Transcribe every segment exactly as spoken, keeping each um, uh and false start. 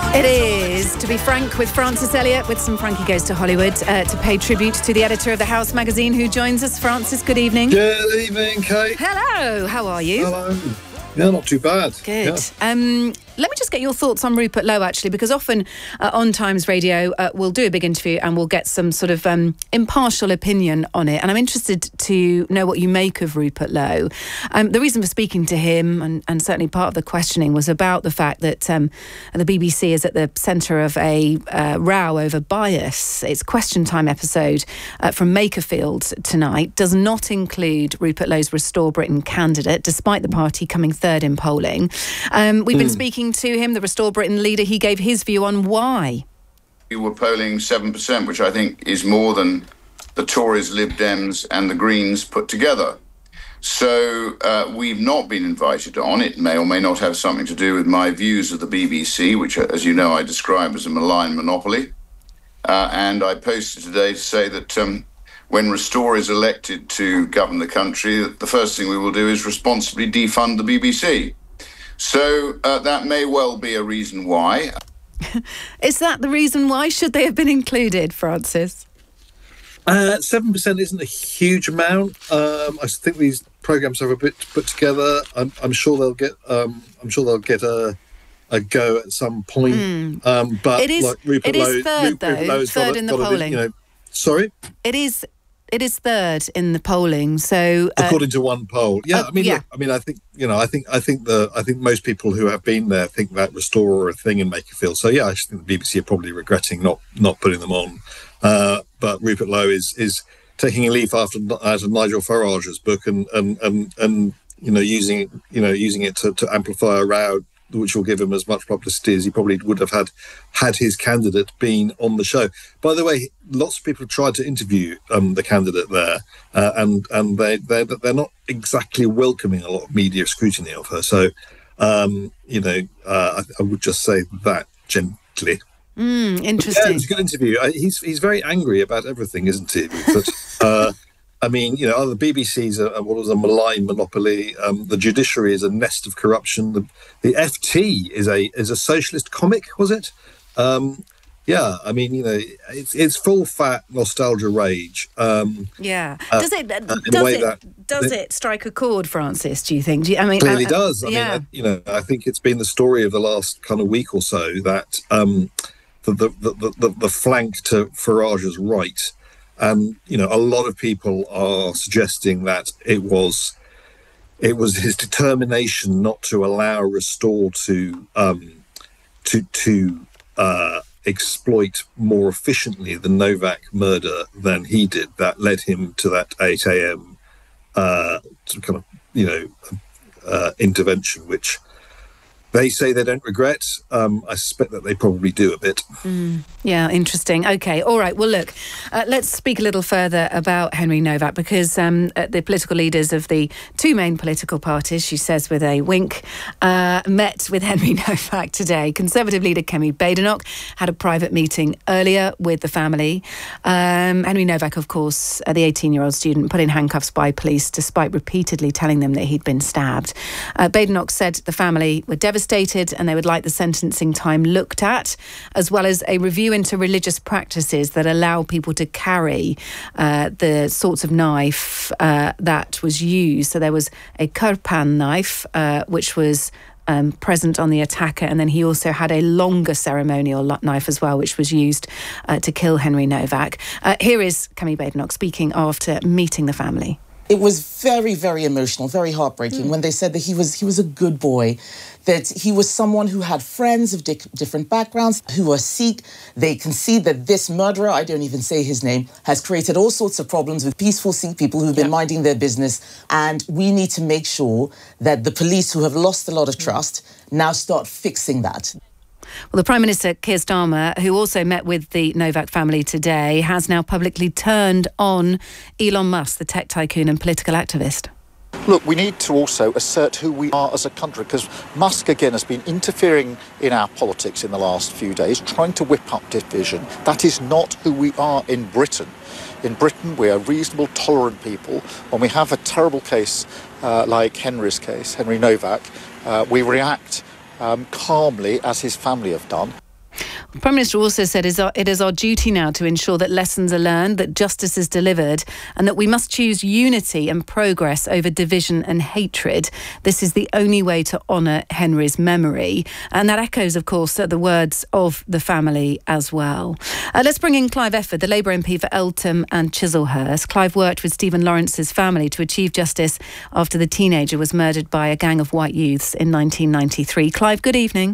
It is, to be frank, with Francis Elliott, with some Frankie Goes to Hollywood, uh, to pay tribute to the editor of The House magazine who joins us. Francis, good evening. Good evening, Kate. Hello, how are you? Hello. Yeah, not too bad. Good. Yeah. Um, let me just get your thoughts on Rupert Lowe, actually, because often uh, on Times Radio uh, we'll do a big interview and we'll get some sort of um, impartial opinion on it. And I'm interested to know what you make of Rupert Lowe. Um, the reason for speaking to him, and, and certainly part of the questioning, was about the fact that um, the B B C is at the centre of a uh, row over bias. Its Question Time episode uh, from Makerfield tonight does not include Rupert Lowe's Restore Britain candidate, despite the party coming third in polling. Um, we've mm. been speaking to him, the Restore Britain leader. He gave his view on why. We were polling seven percent, which I think is more than the Tories, Lib Dems and the Greens put together. So uh, we've not been invited on. It may or may not have something to do with my views of the B B C, which, as you know, I describe as a malign monopoly. Uh, and I posted today to say that um, when Restore is elected to govern the country, the first thing we will do is responsibly defund the B B C. So uh, that may well be a reason why. Is that the reason why? Should they have been included, Francis? Uh, seven percent isn't a huge amount. Um, I think these programmes have a bit to put together. I'm, I'm sure they'll get. Um, I'm sure they'll get a, a go at some point. Mm. Um, but it is. Like Rupert it is Lowe, third Rupert though. Lowe's Third got in a, the got polling. A, you know, sorry. It is. It is third in the polling. So uh, according to one poll, yeah. Uh, I mean, yeah. Look, I mean, I think you know, I think, I think the, I think most people who have been there think that Restore are a thing in Makerfield. So yeah, I just think the B B C are probably regretting not not putting them on. Uh, but Rupert Lowe is is taking a leaf after out of Nigel Farage's book and and and and you know using you know using it to, to amplify a row, which will give him as much publicity as he probably would have had had his candidate been on the show. By the way, lots of people have tried to interview um, the candidate there, uh, and and they they're, they're not exactly welcoming a lot of media scrutiny of her. So, um, you know, uh, I, I would just say that gently. Mm, interesting. Yeah, it's a good interview. I, he's he's very angry about everything, isn't he? But, uh, I mean, you know, the B B C's a, what was a malign monopoly. Um, the judiciary is a nest of corruption. The, the F T is a is a socialist comic, was it? Um, yeah, I mean, you know, it's it's full fat nostalgia rage. Um, yeah, does it uh, does it that, does it strike a chord, Francis? Do you think? Do you, I mean, clearly uh, does. I yeah. mean, I, you know, I think it's been the story of the last kind of week or so that um, the, the, the the the flank to Farage's right. And, you know, a lot of people are suggesting that it was it was his determination not to allow Restore to um, to to uh, exploit more efficiently the Novak murder than he did that led him to that eight a.m. Uh, kind of, you know, uh, intervention, which they say they don't regret. Um, I suspect that they probably do a bit. Mm, yeah, interesting. OK, all right. Well, look, uh, let's speak a little further about Henry Novak, because um, uh, the political leaders of the two main political parties, she says with a wink, uh, met with Henry Novak today. Conservative leader Kemi Badenoch had a private meeting earlier with the family. Um, Henry Novak, of course, uh, the eighteen-year-old student, put in handcuffs by police despite repeatedly telling them that he'd been stabbed. Uh, Badenoch said the family were devastated and they would like the sentencing time looked at, as well as a review into religious practices that allow people to carry uh, the sorts of knife uh, that was used. So there was a kirpan knife, uh, which was um, present on the attacker, and then he also had a longer ceremonial knife as well, which was used uh, to kill Henry Novak. Uh, here is Kemi Badenoch speaking after meeting the family. It was very, very emotional, very heartbreaking mm. when they said that he was he was a good boy, that he was someone who had friends of di- different backgrounds, who were Sikh. They can see that this murderer, I don't even say his name, has created all sorts of problems with peaceful Sikh people who've been yeah. minding their business. And we need to make sure that the police, who have lost a lot of trust, now start fixing that. Well, the Prime Minister, Keir Starmer, who also met with the Novak family today, has now publicly turned on Elon Musk, the tech tycoon and political activist. Look, we need to also assert who we are as a country, because Musk, again, has been interfering in our politics in the last few days, trying to whip up division. That is not who we are in Britain. In Britain, we are reasonable, tolerant people. When we have a terrible case uh, like Henry's case, Henry Novak, uh, we react Um, calmly, as his family have done. The Prime Minister also said it is our duty now to ensure that lessons are learned, that justice is delivered, and that we must choose unity and progress over division and hatred. This is the only way to honour Henry's memory. And that echoes, of course, the words of the family as well. Uh, let's bring in Clive Efford, the Labour M P for Eltham and Chislehurst. Clive worked with Stephen Lawrence's family to achieve justice after the teenager was murdered by a gang of white youths in nineteen ninety-three. Clive, good evening.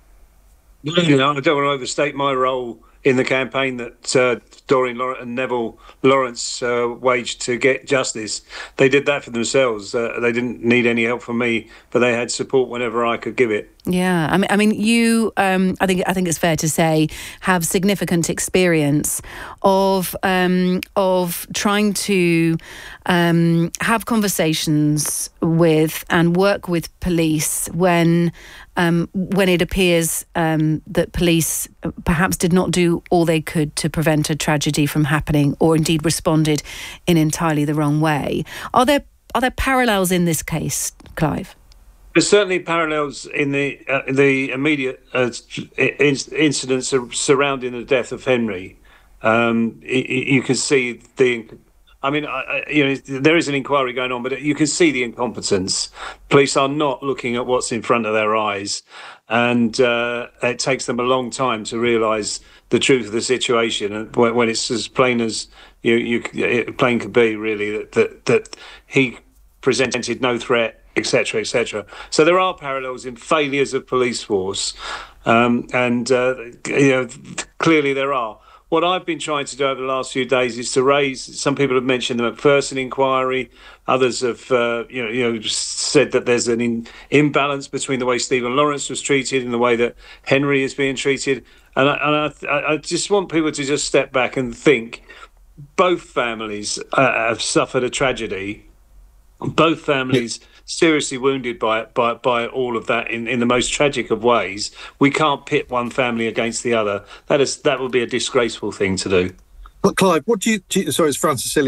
You know, I don't want to overstate my role in the campaign that uh, Doreen Lawrence and Neville Lawrence uh, waged to get justice. They did that for themselves. Uh, they didn't need any help from me, but they had support whenever I could give it. Yeah, I mean, I mean, you. Um, I think I think it's fair to say have significant experience of um, of trying to um, have conversations with and work with police when um, when it appears um, that police perhaps did not do all they could to prevent a tragedy from happening, or indeed responded in entirely the wrong way. Are there are there parallels in this case, Clive? There's certainly parallels in the uh, the immediate uh, in- incidents surrounding the death of Henry. Um, you, you can see the, I mean, I, I, you know, there is an inquiry going on, but you can see the incompetence. Police are not looking at what's in front of their eyes, and uh, it takes them a long time to realise the truth of the situation. And when, when it's as plain as you, you it, plain could be, really, that that, that he presented no threat, et cetera, et cetera. So there are parallels in failures of police force, um, and uh, you know, clearly there are. What I've been trying to do over the last few days is to raise. Some people have mentioned the Macpherson inquiry. Others have, uh, you know, you know, said that there's an in, imbalance between the way Stephen Lawrence was treated and the way that Henry is being treated. And I, and I, I just want people to just step back and think. Both families uh, have suffered a tragedy. Both families seriously wounded by by by all of that in, in the most tragic of ways. We can't pit one family against the other. That is that would be a disgraceful thing to do. But Clive, what do you, do you sorry, it's Francis Silly.